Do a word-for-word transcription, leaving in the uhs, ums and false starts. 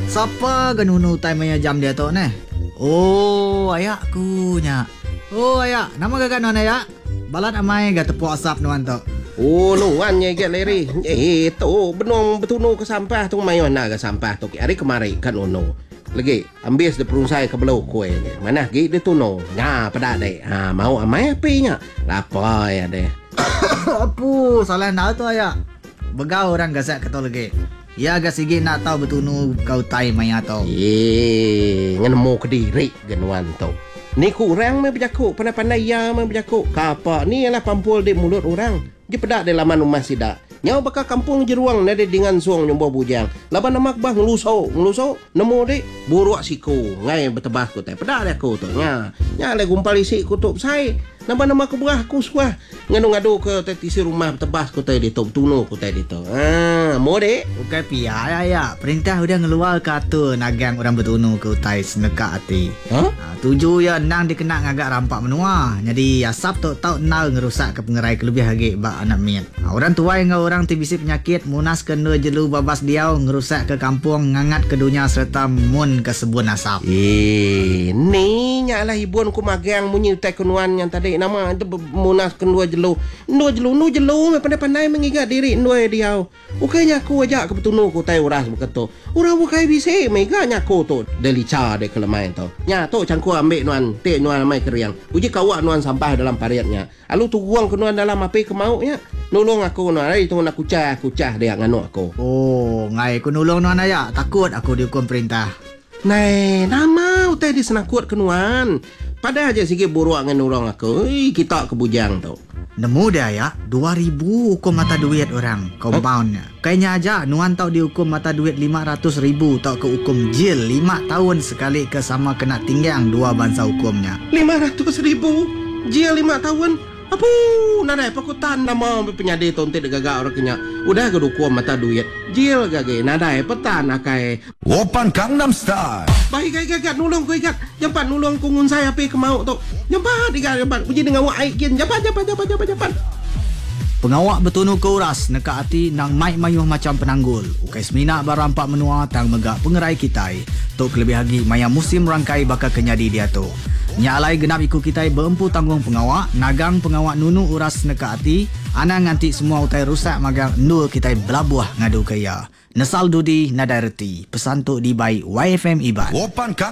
Siapa genunu time maya jam dia tu ne? Oh, ayakku nya. Oh, ayak. Nama gagak non ayak? Balat amai gak tepuk asap nuan tu. Oh, nuan nya gak leri. Eh, tu benong betunu ke sampah tu mayon nak ke sampah tu. Hari kemari kan ono. Lagi ambil de perungsai ke belau kue. Mana gi de tuno. Nya pada dek. Ha, mau amai api nya. Lapar ya deh. Apu, salah nak tu ayak. Begau orang gasak kata lagi. Ya agak sikit nak tahu betunu kau tai maya tau. Eh, ngenemu ke diri genuan tu. Ni kurang me berjakuk, pandai-pandai ya me berjakuk. Kapa ni ialah pampul di mulut orang. Dia pedak di laman rumah sidak. Nyau bakal kampung jeruang nade dengan suang nyombo bujang. Laban nama bah ngelusau, ngelusau nemu dik buruak siku. Ngai bertebas ku teh. Pedak dia ku tu. Nya, nya le gumpal isi kutup sai. Nama-nama keberah ku suah. Ngadu-ngadu ke tetisi rumah tebas ku teh di tu, tunu ku teh di tu. Ah, mau dik? Bukan pia ya ya. Perintah udah ngeluar kata nagang orang bertunu ke utai seneka hati. Ha? Ha, tuju ya nang dikena ngagak rampak menua. Jadi asap tu tau nal ngerusak ke pengerai kelebih hagi bak anak miat. Ha, orang tua yang orang tibisi penyakit munas kena jelu babas diau ngerusak ke kampung ngangat ke dunia serta mun ke sebun asap. Eh, ni nyalah ibuan ku magang munyi utai kenuan yang tadi nama itu munas kendua jelu. Ndua jelu, nu jelu me pandai-pandai mengigat diri ndua diau. Ukanya aku ajak ke petunu ku tai uras beketo. Urang bukai bisi meganya ku tu delica de kelemain tu. Nya tu cangku ambil nuan, te nuan mai keriang. Uji kawak nuan sampah dalam pariatnya. Alu tu guang kenuan dalam api kemau nya. Nolong aku nuan, ai tu nak kucah, kucah dia nganu aku. Oh, ngai ku nulung nuan ayak. Takut aku dihukum perintah. Nai, nama utai di senakut kenuan. Pada aja sikit buruak dengan orang aku. Ih, kita ke bujang tu. Nemu dia ya, dua ribu hukum mata duit orang, compoundnya. Kayaknya aja, nuan tau dihukum mata duit lima ratus ribu, tau ke hukum jil lima tahun sekali ke sama kena tinggang dua bangsa hukumnya. lima ratus ribu? Jil lima tahun? Apa? Nadai pakutan nama penyade tonte de gagak orang kenya. Udah ke hukum mata duit. Jil gage, nadai petan akai. Open Gangnam Style. Baik gage gagak nulung ku ikat. Jampan nulung ku ngun saya api kemau tu. Jampan ikat jampan. Uji dengan wak aikin. Jampan jampan jampan jampan jampan. Pengawak betunu ke uras neka hati nang mai mayuh macam penanggul. Ukai semina barampak menua tang megak pengerai kitai. Tok lebih lagi maya musim rangkai bakal kenyadi dia tu. Nyalai genap ikut kitai berempu tanggung pengawak, nagang pengawak nunu uras neka hati, ana nganti semua utai rusak magang nur kitai belabuah ngadu kaya. Nesal dudi nadai reti. Pesan tu di by Y F M Iban. Open